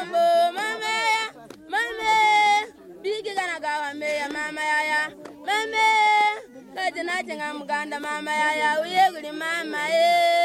bo mama ya mama bigi gana gawa me ya mama ya mama kajina tinga muganda mama ya uyeguli mama